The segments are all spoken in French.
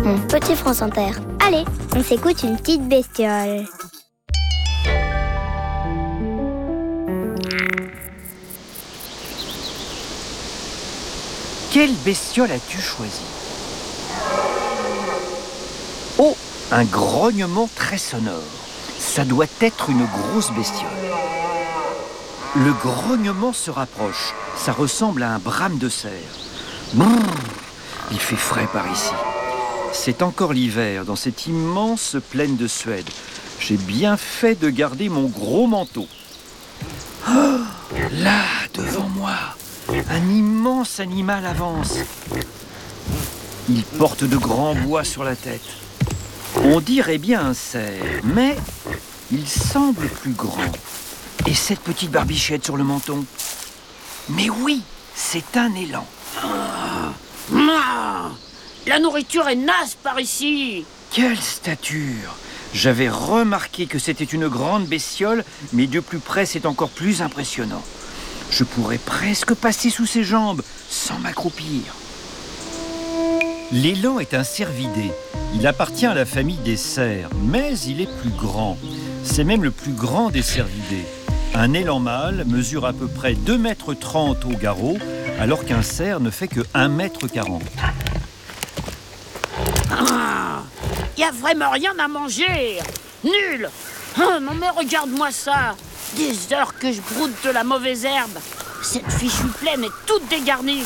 mon petit France Inter. Allez, on s'écoute une petite bestiole. Quelle bestiole as-tu choisi? Oh, un grognement très sonore. Ça doit être une grosse bestiole. Le grognement se rapproche. Ça ressemble à un brame de cerf. Brrr, il fait frais par ici. C'est encore l'hiver dans cette immense plaine de Suède. J'ai bien fait de garder mon gros manteau. Oh, là, devant moi, un immense animal avance. Il porte de grands bois sur la tête. On dirait bien un cerf, mais il semble plus grand. Et cette petite barbichette sur le menton? Mais oui, c'est un élan. La nourriture est naze par ici. Quelle stature! J'avais remarqué que c'était une grande bestiole, mais de plus près, c'est encore plus impressionnant. Je pourrais presque passer sous ses jambes sans m'accroupir. L'élan est un cervidé. Il appartient à la famille des cerfs, mais il est plus grand. C'est même le plus grand des cervidés. Un élan mâle mesure à peu près 2,30 m au garrot, alors qu'un cerf ne fait que 1,40 m. Y a vraiment rien à manger. Nul. Non mais regarde-moi ça. Des heures que je broute de la mauvaise herbe. Cette fichue plaine est toute dégarnie.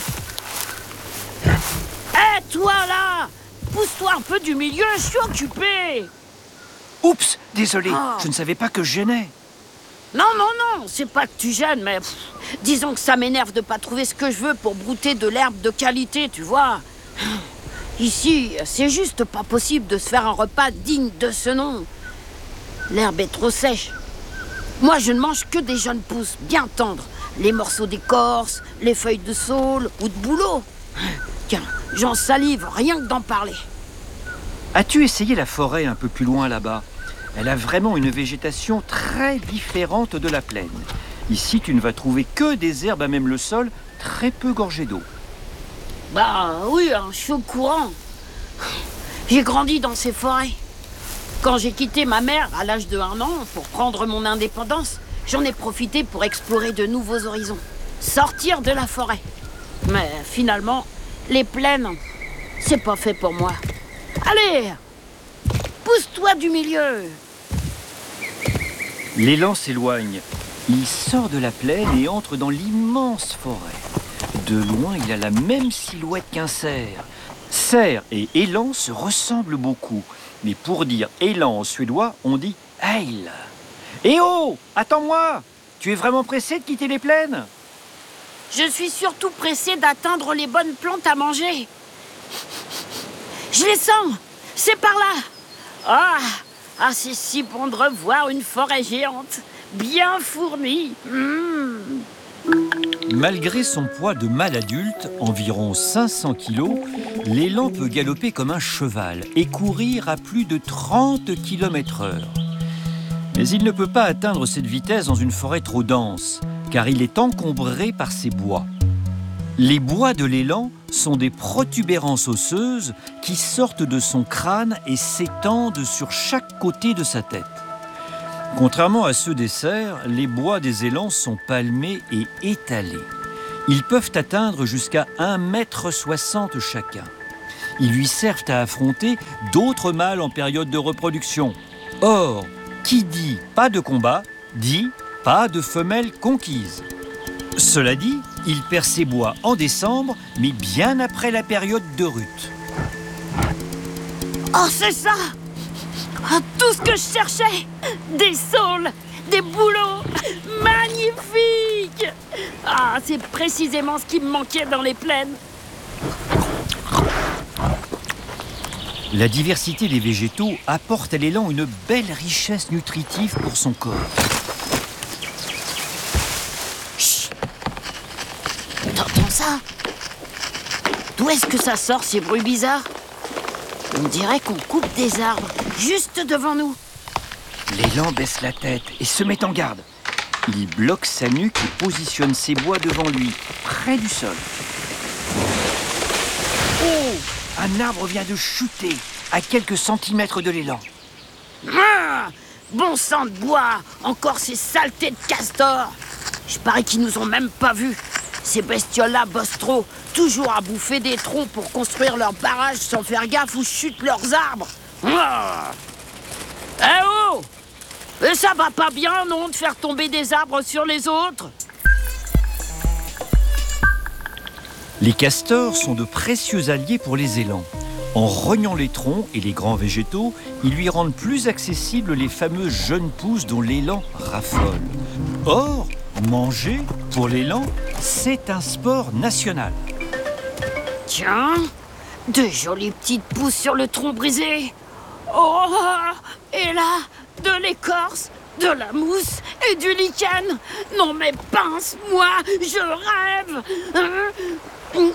Hé, toi là! Pousse-toi un peu du milieu, je suis occupé. Oups, désolé, je ne savais pas que je gênais. Non, c'est pas que tu gênes, mais disons que ça m'énerve de pas trouver ce que je veux pour brouter de l'herbe de qualité, tu vois. Ici, c'est juste pas possible de se faire un repas digne de ce nom. L'herbe est trop sèche. Moi, je ne mange que des jeunes pousses bien tendres. Les morceaux d'écorce, les feuilles de saule ou de bouleau. Tiens, j'en salive rien que d'en parler. As-tu essayé la forêt un peu plus loin là-bas? Elle a vraiment une végétation très différente de la plaine. Ici, tu ne vas trouver que des herbes à même le sol, très peu gorgées d'eau. Bah oui, je suis au courant. J'ai grandi dans ces forêts. Quand j'ai quitté ma mère à l'âge de 1 an pour prendre mon indépendance, j'en ai profité pour explorer de nouveaux horizons. Sortir de la forêt. Mais finalement, les plaines, c'est pas fait pour moi. Allez, pousse-toi du milieu. L'élan s'éloigne. Il sort de la plaine et entre dans l'immense forêt. De loin, il a la même silhouette qu'un cerf. Cerf et élan se ressemblent beaucoup. Mais pour dire élan en suédois, on dit « eil ». Eh oh, attends-moi! Tu es vraiment pressé de quitter les plaines? Je suis surtout pressée d'atteindre les bonnes plantes à manger. Je les sens! C'est par là! Ah, c'est si bon de revoir une forêt géante, bien fournie. Malgré son poids de mâle adulte, environ 500 kg, l'élan peut galoper comme un cheval et courir à plus de 30 km/h. Mais il ne peut pas atteindre cette vitesse dans une forêt trop dense, car il est encombré par ses bois. Les bois de l'élan sont des protubérances osseuses qui sortent de son crâne et s'étendent sur chaque côté de sa tête. Contrairement à ceux des cerfs, les bois des élans sont palmés et étalés. Ils peuvent atteindre jusqu'à 1,60 m chacun. Ils lui servent à affronter d'autres mâles en période de reproduction. Or, qui dit pas de combat, dit pas de femelle conquise. Cela dit, il perd ses bois en décembre, mais bien après la période de rut. Oh, c'est ça! Tout ce que je cherchais! Des saules, des bouleaux, magnifique! C'est précisément ce qui me manquait dans les plaines. La diversité des végétaux apporte à l'élan une belle richesse nutritive pour son corps. Chut! T'entends ça? D'où est-ce que ça sort, ces bruits bizarres? On dirait qu'on coupe des arbres, juste devant nous. L'élan baisse la tête et se met en garde. Il bloque sa nuque et positionne ses bois devant lui, près du sol. Oh! un arbre vient de chuter à quelques centimètres de l'élan. Ah, bon sang de bois, encore ces saletés de castors. Je parie qu'ils nous ont même pas vus. Ces bestioles-là bossent trop, toujours à bouffer des troncs pour construire leurs barrages sans faire gaffe où chutent leurs arbres. Ah. Eh oh! Et ça va pas bien, non, de faire tomber des arbres sur les autres? Les castors sont de précieux alliés pour les élans. En rognant les troncs et les grands végétaux, ils lui rendent plus accessibles les fameuses jeunes pousses dont l'élan raffole. Or, manger, pour l'élan, c'est un sport national. Tiens, de jolies petites pousses sur le tronc brisé. Oh, et là, de l'écorce, de la mousse et du lichen. Non mais pince-moi, je rêve.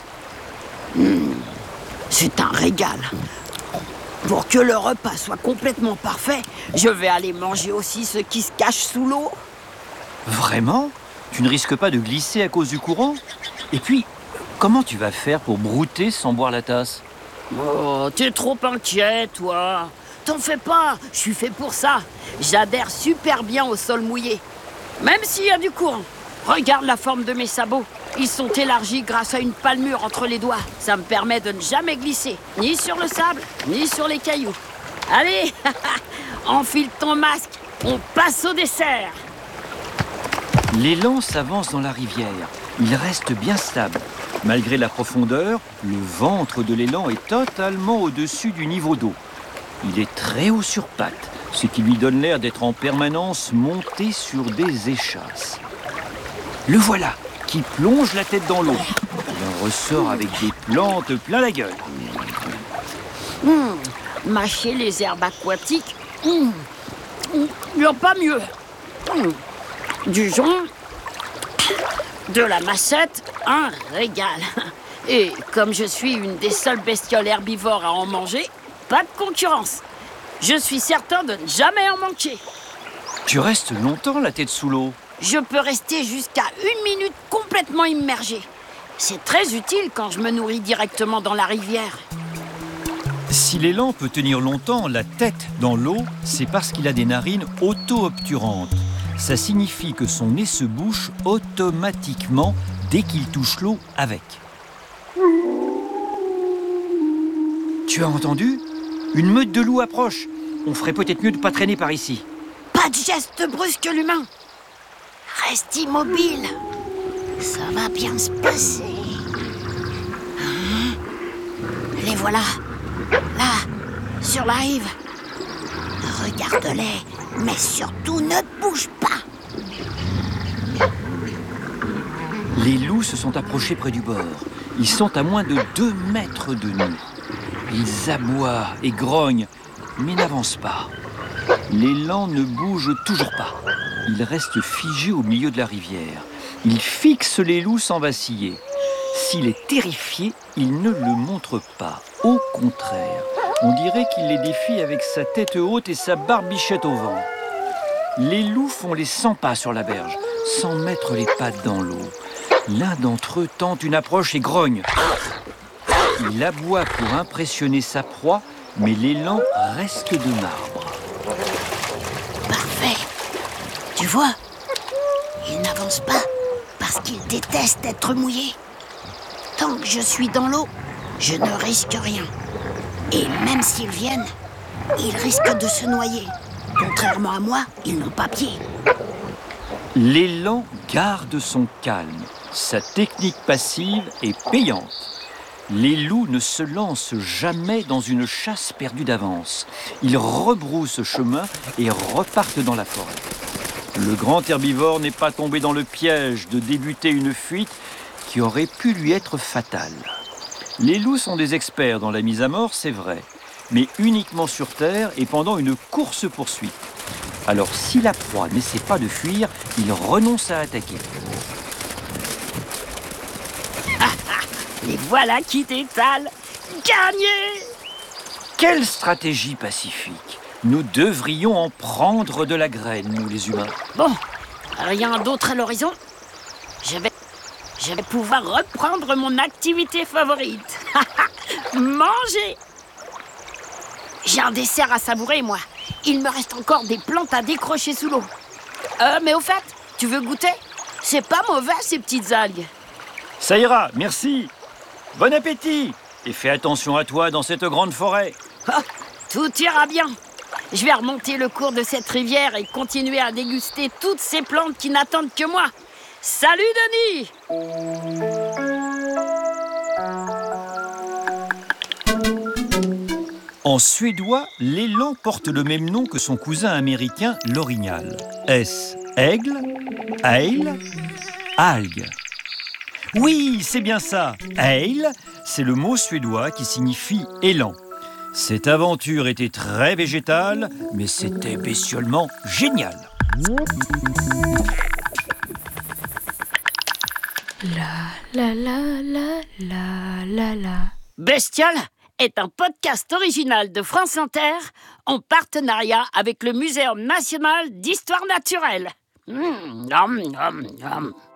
C'est un régal. Pour que le repas soit complètement parfait, je vais aller manger aussi ce qui se cache sous l'eau. Vraiment? Tu ne risques pas de glisser à cause du courant? Et puis, comment tu vas faire pour brouter sans boire la tasse? Oh, t'es trop inquiet, toi. T'en fais pas, je suis fait pour ça. J'adhère super bien au sol mouillé. Même s'il y a du courant. Regarde la forme de mes sabots. Ils sont élargis grâce à une palmure entre les doigts. Ça me permet de ne jamais glisser, ni sur le sable, ni sur les cailloux. Allez, enfile ton masque, on passe au dessert. L'élan s'avance dans la rivière. Il reste bien stable. Malgré la profondeur, le ventre de l'élan est totalement au-dessus du niveau d'eau. Il est très haut sur pattes, ce qui lui donne l'air d'être en permanence monté sur des échasses. Le voilà, qui plonge la tête dans l'eau. Il en ressort avec des plantes plein la gueule. Mâcher les herbes aquatiques, il n'y a pas mieux. Du jonc, de la massette, un régal. Et comme je suis une des seules bestioles herbivores à en manger, pas de concurrence. Je suis certain de ne jamais en manquer. Tu restes longtemps la tête sous l'eau? Je peux rester jusqu'à 1 minute complètement immergée. C'est très utile quand je me nourris directement dans la rivière. Si l'élan peut tenir longtemps la tête dans l'eau, c'est parce qu'il a des narines auto-obturantes. Ça signifie que son nez se bouche automatiquement dès qu'il touche l'eau avec. Tu as entendu? Une meute de loups approche. On ferait peut-être mieux de ne pas traîner par ici. Pas de geste brusque, l'humain. Reste immobile. Ça va bien se passer. Les voilà. Là, sur la rive. Regarde-les, mais surtout ne bouge pas. Les loups se sont approchés près du bord. Ils sont à moins de 2 mètres de nous. Ils aboient et grognent, mais n'avancent pas. L'élan ne bouge toujours pas. Il reste figé au milieu de la rivière. Il fixe les loups sans vaciller. S'il est terrifié, il ne le montre pas. Au contraire, on dirait qu'il les défie avec sa tête haute et sa barbichette au vent. Les loups font les 100 pas sur la berge, sans mettre les pattes dans l'eau. L'un d'entre eux tente une approche et grogne. Il aboie pour impressionner sa proie, mais l'élan reste de marbre. Parfait. Tu vois, il n'avance pas parce qu'il déteste être mouillé. Tant que je suis dans l'eau, je ne risque rien. Et même s'ils viennent, ils risquent de se noyer. Contrairement à moi, ils n'ont pas pied. L'élan garde son calme. Sa technique passive est payante. Les loups ne se lancent jamais dans une chasse perdue d'avance. Ils rebroussent chemin et repartent dans la forêt. Le grand herbivore n'est pas tombé dans le piège de débuter une fuite qui aurait pu lui être fatale. Les loups sont des experts dans la mise à mort, c'est vrai, mais uniquement sur terre et pendant une course-poursuite. Alors si la proie n'essaie pas de fuir, il renonce à attaquer. Les voilà qui t'étalent. Gagné! Quelle stratégie pacifique! Nous devrions en prendre de la graine, nous les humains. Bon, rien d'autre à l'horizon. Je vais pouvoir reprendre mon activité favorite. manger. J'ai un dessert à savourer, moi. Il me reste encore des plantes à décrocher sous l'eau. Mais au fait, tu veux goûter? C'est pas mauvais, ces petites algues. Ça ira, merci. Bon appétit. Et fais attention à toi dans cette grande forêt. Oh, tout ira bien. Je vais remonter le cours de cette rivière et continuer à déguster toutes ces plantes qui n'attendent que moi. Salut, Denis! En suédois, l'élan porte le même nom que son cousin américain, l'orignal. Est-ce aigle, ail, algue? Oui, c'est bien ça. Ail, c'est le mot suédois qui signifie élan. Cette aventure était très végétale, mais c'était bestiolement génial. Bestiole est un podcast original de France Inter en partenariat avec le Muséum national d'histoire naturelle. Nom, nom, nom.